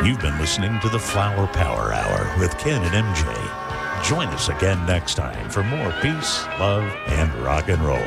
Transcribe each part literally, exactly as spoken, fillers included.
You've been listening to the Flower Power Hour with Ken and M J. Join us again next time for more peace, love, and rock and roll.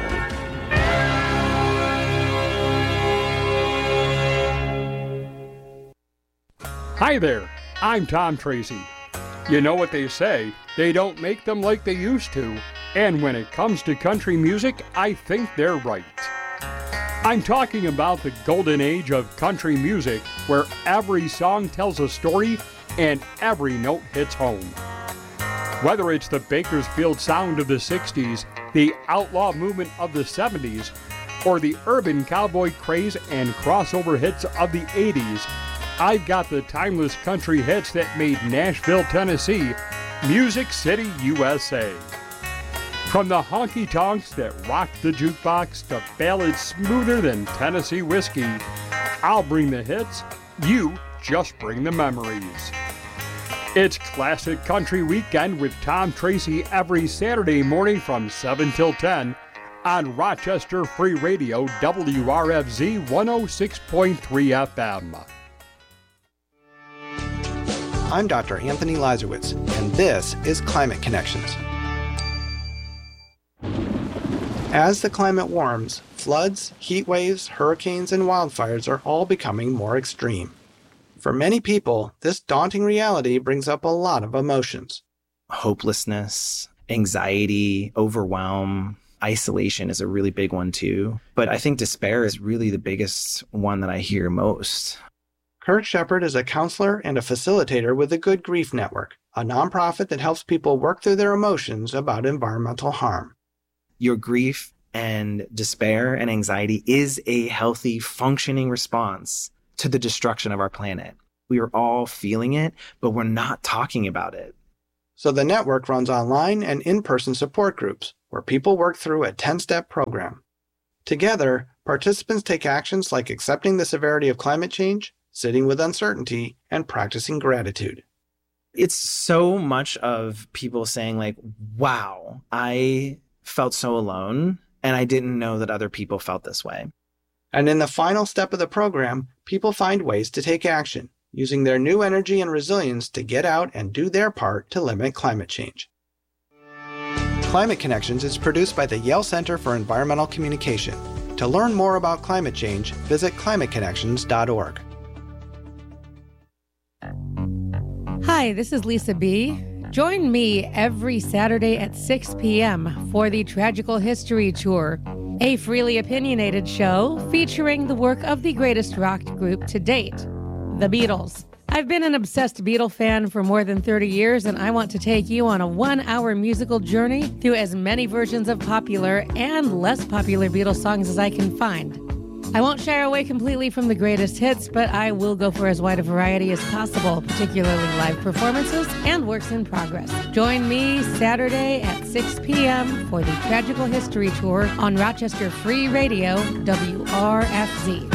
Hi there, I'm Tom Tracy. You know what they say, they don't make them like they used to. And when it comes to country music, I think they're right. I'm talking about the golden age of country music, where every song tells a story and every note hits home. Whether it's the Bakersfield sound of the sixties, the outlaw movement of the seventies, or the urban cowboy craze and crossover hits of the eighties, I've got the timeless country hits that made Nashville, Tennessee, Music City, U S A. From the honky-tonks that rocked the jukebox to ballads smoother than Tennessee whiskey, I'll bring the hits, you just bring the memories. It's Classic Country Weekend with Tom Tracy every Saturday morning from seven till ten on Rochester Free Radio, W R F Z one oh six point three F M. I'm Doctor Anthony Lazarowitz, and this is Climate Connections. As the climate warms, floods, heat waves, hurricanes, and wildfires are all becoming more extreme. For many people, this daunting reality brings up a lot of emotions. Hopelessness, anxiety, overwhelm, isolation is a really big one too. But I think despair is really the biggest one that I hear most. Kurt Shepard is a counselor and a facilitator with the Good Grief Network, a nonprofit that helps people work through their emotions about environmental harm. Your grief and despair and anxiety is a healthy, functioning response to the destruction of our planet. We are all feeling it, but we're not talking about it. So the network runs online and in-person support groups where people work through a ten-step program. Together, participants take actions like accepting the severity of climate change, sitting with uncertainty, and practicing gratitude. It's so much of people saying like, wow, I felt so alone, and I didn't know that other people felt this way. And in the final step of the program, people find ways to take action, using their new energy and resilience to get out and do their part to limit climate change. Climate Connections is produced by the Yale Center for Environmental Communication. To learn more about climate change, visit climate connections dot org. Hi, this is Lisa B. Join me every Saturday at six p.m. for the Tragical History Tour, a freely opinionated show featuring the work of the greatest rock group to date, the Beatles. I've been an obsessed Beatle fan for more than thirty years, and I want to take you on a one-hour musical journey through as many versions of popular and less popular Beatles songs as I can find. I won't shy away completely from the greatest hits, but I will go for as wide a variety as possible, particularly live performances and works in progress. Join me Saturday at six p.m. for the Tragical History Tour on Rochester Free Radio, W R F Z.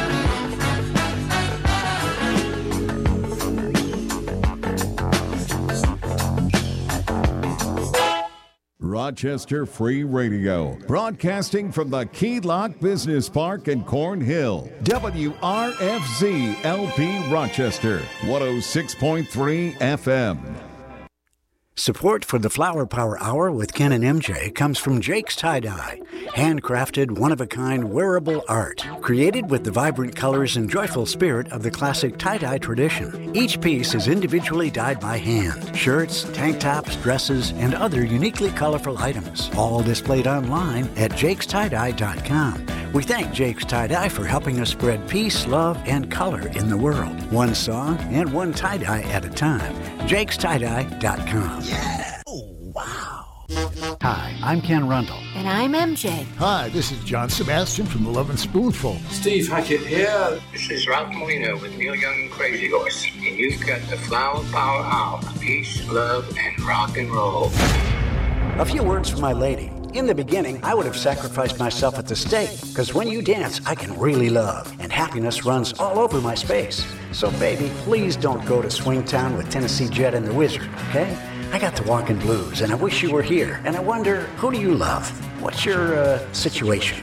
Rochester Free Radio, broadcasting from the Key Lock Business Park in Cornhill. W R F Z L P Rochester, one oh six point three F M. Support for the Flower Power Hour with Ken and M J comes from Jake's Tie-Dye, handcrafted, one-of-a-kind wearable art, created with the vibrant colors and joyful spirit of the classic tie-dye tradition. Each piece is individually dyed by hand. Shirts, tank tops, dresses, and other uniquely colorful items, all displayed online at jakes tie dye dot com. We thank Jake's Tie-Dye for helping us spread peace, love, and color in the world. One song and one tie-dye at a time. jakes tie dye dot com. Yeah! Oh, wow. Hi, I'm Ken Rundle. And I'm M J. Hi, this is John Sebastian from The Lovin' Spoonful. Steve Hackett here. This is Ralph Molino with Neil Young and Crazy Horse. And you've got the Flower Power Hour. Peace, love, and rock and roll. A few words from my lady. In the beginning, I would have sacrificed myself at the stake, because when you dance, I can really love, and happiness runs all over my space. So baby, please don't go to Swingtown with Tennessee Jet and the Wizard, okay? I got the walking blues, and I wish you were here, and I wonder, who do you love? What's your, uh, situation?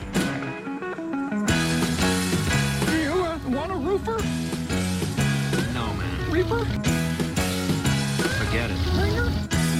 Do you uh, want a roofer? No, man. paper?